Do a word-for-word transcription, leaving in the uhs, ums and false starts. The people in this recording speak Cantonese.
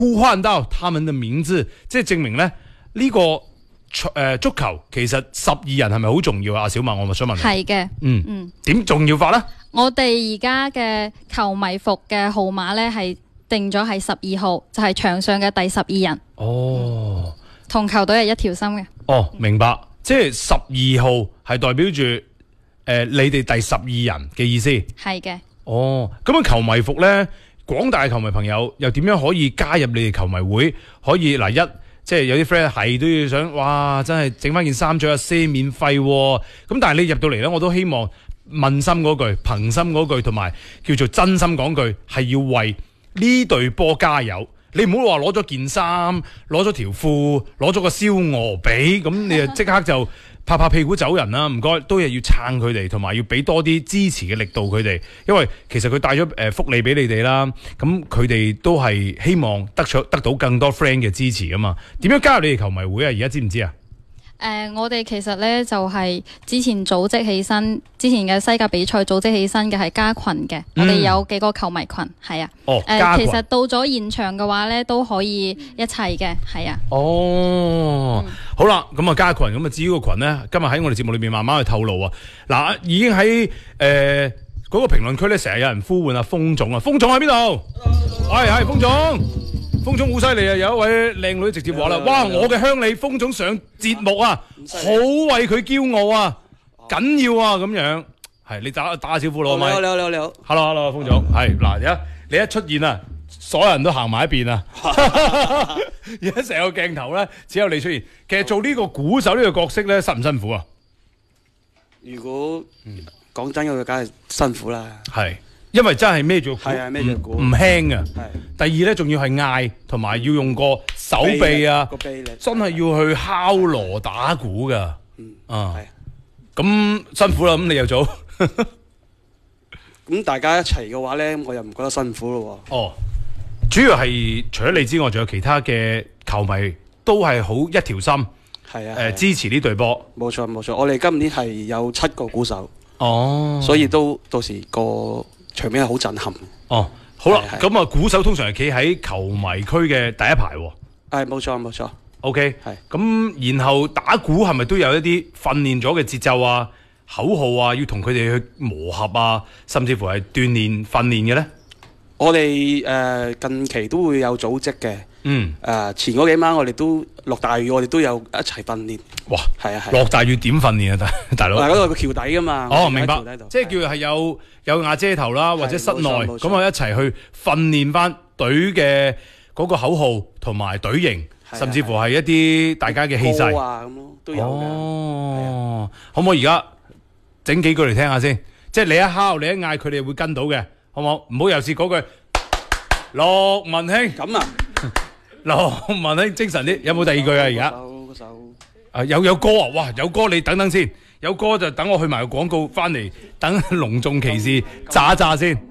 呼喚到他們的名字，即係證明咧呢、這個誒、呃、足球其實十二人係咪好重要啊？阿小麥，我咪想問你。 係嘅。 嗯嗯，點重要法咧？ 我哋而家嘅球迷服嘅號碼咧係定咗係十二號，就係、是、場上嘅第十二人。 哦， 同球隊係一條心嘅。 哦，明白，即係十二號係代表住誒、呃、你哋第十二人嘅意思。 係嘅。哦， 咁樣球迷服咧？廣大球迷朋友又點樣可以加入你哋球迷會？可以嗱，一即係有啲 friend 係都要想，哇！真係整翻件衫着啊，些免費喎。咁但係你入到嚟咧，我都希望問心嗰句、憑心嗰句，同埋叫做真心講句，係要為呢隊波加油。你唔好話攞咗件衫、攞咗條褲、攞咗個燒鵝髀，咁你就即刻就拍拍屁股走人啦！唔該，都係要撐佢哋，同埋要俾多啲支持嘅力度佢哋，因為其實佢帶咗誒福利俾你哋啦，咁佢哋都係希望得出得到更多 friend 嘅支持㗎嘛。點樣加入你哋球迷會啊？而家知唔知啊？ 誒、呃，我哋其實咧就係、是、之前組織起身，之前嘅西甲比賽組織起身嘅係加群嘅、嗯，我哋有幾個球迷群，係啊。 哦， 呃、 加群。 其實到咗現場嘅話咧，都可以一齊嘅，係啊。 哦，嗯、好啦，咁啊加群，咁啊至於個群咧，今日喺我哋節目裏邊慢慢去透露啊。嗱，已經喺誒嗰個評論區咧，成日有人呼喚啊，鋒總啊，鋒總喺邊度？係係，鋒總。鋒總好犀利啊！有一位靚女直接話啦，哇！我嘅鄉里鋒總上節目啊，好為佢驕傲啊，緊要啊咁樣。係你打打下招呼咯，咪？ 你好，你好，你好，你好。 Hello Hello， 鋒總。係嗱，而家你一出現啊，所有人都行埋一邊啊。而家成個鏡頭咧，只有你出現。其實做呢個鼓手呢個角色咧，辛唔辛苦啊？ 如果講真嘅，梗係辛苦啦。 係。因為真係孭住鼓， 係啊，孭住鼓唔輕嘅。 係。 第二咧，仲要係嗌，同埋要用個手臂啊， 個臂力， 真係要去敲鑼打鼓噶。 嗯。 啊。 係。 咁辛苦啦，咁你又做？ 咁大家一齊嘅話咧，我又唔覺得辛苦咯。 哦。主要係除咗你之外，仲有其他嘅球迷都係好一條心。 係啊。 誒，支持呢隊波。 冇錯冇錯，我哋今年係有七個鼓手。 哦。 所以都到時個場面係好震撼。 哦，好啦，咁啊，鼓手通常係企喺球迷區嘅第一排喎。 係，冇錯冇錯。 OK， 係。 咁然後打鼓係咪都有一啲訓練咗嘅節奏啊、口號啊，要同佢哋去磨合啊，甚至乎係鍛鍊訓練嘅咧？ 我哋誒、呃、近期都會有組織嘅。 嗯。誒、 呃、前嗰幾晚我哋都落大雨，我哋都有一齊訓練。 哇！ 係啊係。 落大雨點訓練啊，大大佬？ 嗱，嗰度有個橋底噶嘛。 哦，明白。即係叫係有有瓦遮頭啦，或者室內咁啊，一齊去訓練翻隊嘅嗰個口號同埋隊形，甚至乎係一啲大家嘅氣勢啊咁咯，都有嘅。 哦，可唔可以而家整幾句嚟聽下先？即係你一敲，你一嗌，佢哋會跟到嘅，好唔好？唔好又是嗰句陸文興咁啊！ 陸文興精神啲，有冇第二句啊？而家嗰首啊有有歌啊！哇，有歌你等等先，有歌就等我去埋個廣告翻嚟，等隆重其事炸一炸先。